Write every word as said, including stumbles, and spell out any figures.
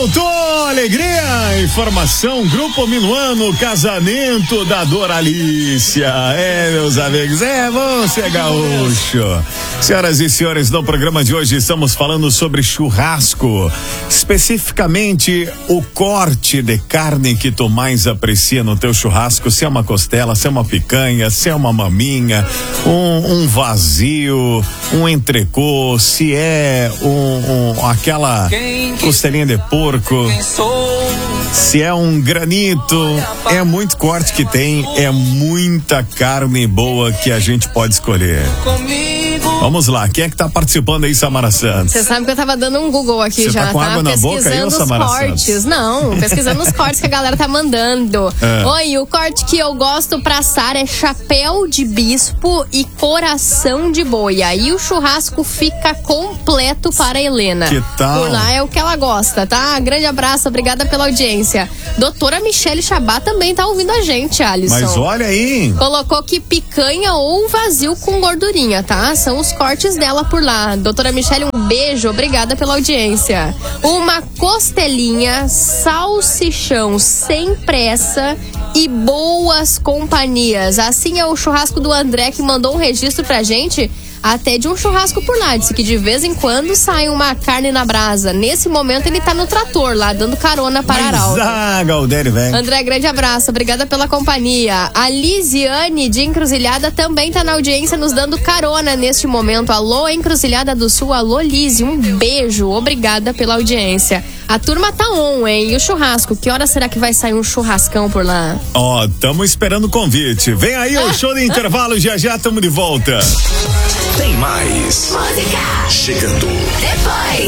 voltou, alegria, informação, Grupo Minuano, casamento da Doralícia. É, meus amigos, é, vamos ser gaúcho. Senhoras e senhores, no programa de hoje estamos falando sobre churrasco, especificamente o corte de carne que tu mais aprecia no teu churrasco, se é uma costela, se é uma picanha, se é uma maminha, um, um vazio, um entrecô, se é um, um aquela costelinha de porco, se é um granito, é muito corte que tem, é muita carne boa que a gente pode escolher. Vamos lá, quem é que tá participando aí, Samara Santos? Você sabe que eu tava dando um Google aqui. Cê já, tá com tá? água na pesquisando boca aí, ô, os Samara cortes. Santos? Não, pesquisando os cortes que a galera tá mandando. É. Oi, o corte que eu gosto pra assar é chapéu de bispo e coração de boi. Aí o churrasco fica completo para a Helena. Que tal? Por lá é o que ela gosta, tá? Grande abraço, obrigada pela audiência. Doutora Michele Chabá também tá ouvindo a gente, Alisson. Mas olha aí. Colocou que picanha ou vazio com gordurinha, tá? São os cortes dela por lá. Doutora Michele, um beijo, obrigada pela audiência. Uma costelinha, salsichão sem pressa e boas companhias. Assim é o churrasco do André, que mandou um registro pra gente até de um churrasco por lá. Disse que de vez em quando sai uma carne na brasa. Nesse momento ele tá no trator lá, dando carona para Arauto. Ah, Galdério, velho. André, grande abraço, obrigada pela companhia. A Lisiane de Encruzilhada também tá na audiência, nos dando carona neste momento. Alô, Encruzilhada do Sul, alô, Lisi, um beijo, obrigada pela audiência. A turma tá on, hein? E o churrasco, que hora será que vai sair um churrascão por lá? Ó, oh, tamo esperando o convite. Vem aí o show de intervalo, já já tamo de volta. Tem mais. Música. Chegando. Depois.